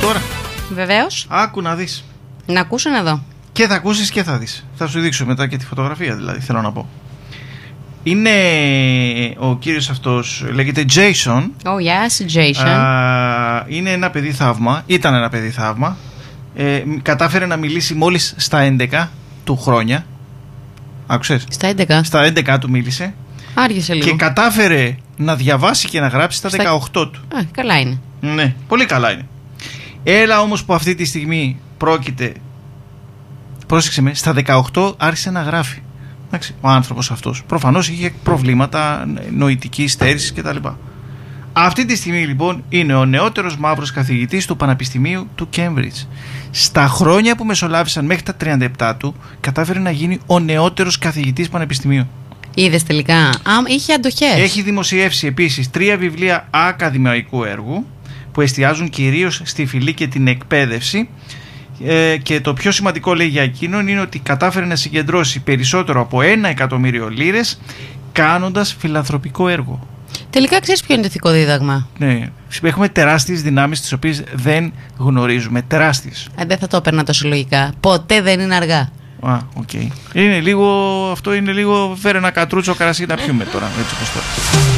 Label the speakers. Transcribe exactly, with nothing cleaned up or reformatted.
Speaker 1: τώρα?
Speaker 2: Βεβαίως.
Speaker 1: Άκου να δεις.
Speaker 2: Να ακούσω να δω.
Speaker 1: Και θα ακούσεις και θα δεις. Θα σου δείξω μετά και τη φωτογραφία, δηλαδή, θέλω να πω. Είναι ο κύριος αυτός, λέγεται Jason.
Speaker 2: Oh yes, Jason.
Speaker 1: Α, είναι ένα παιδί θαύμα. Ήταν ένα παιδί θαύμα. Ε, κατάφερε να μιλήσει μόλις στα έντεκα του χρόνια. Άκουσες?
Speaker 2: Στα έντεκα.
Speaker 1: Στα έντεκα του μίλησε.
Speaker 2: Άργησε λίγο.
Speaker 1: Και κατάφερε να διαβάσει και να γράψει στα, στα... δεκαοκτώ του.
Speaker 2: Α, καλά είναι.
Speaker 1: Ναι, πολύ καλά είναι. Έλα όμως που αυτή τη στιγμή πρόκειται. Πρόσεξε με, στα δεκαοκτώ άρχισε να γράφει. Εντάξει, ο άνθρωπος αυτός προφανώς είχε προβλήματα νοητικής στέρησης κτλ. Αυτή τη στιγμή λοιπόν είναι ο νεότερος μαύρος καθηγητής του Πανεπιστημίου του Cambridge. Στα χρόνια που μεσολάβησαν μέχρι τα τριάντα επτά του, κατάφερε να γίνει ο νεότερος καθηγητής πανεπιστημίου.
Speaker 2: Είδες τελικά? Α, είχε αντοχές.
Speaker 1: Έχει δημοσιεύσει επίσης τρία βιβλία ακαδημαϊκού έργου που εστιάζουν κυρίως στη φυλή και την εκπαίδευση. Ε, και το πιο σημαντικό, λέει, για εκείνον είναι ότι κατάφερε να συγκεντρώσει περισσότερο από ένα εκατομμύριο λίρες κάνοντας φιλανθρωπικό έργο.
Speaker 2: Τελικά ξέρεις ποιο είναι το ηθικό δίδαγμα?
Speaker 1: Ναι, έχουμε τεράστιες δυνάμεις τις οποίες δεν γνωρίζουμε. Τεράστιες.
Speaker 2: Ε, δεν θα το έπαιρνα τόσο λογικά. Ποτέ δεν είναι αργά.
Speaker 1: Α, οκ. Okay. Είναι λίγο, αυτό είναι λίγο, φέρε ένα κατρούτσο κρασί να πιούμε τώρα, έτσι όπως τώρα.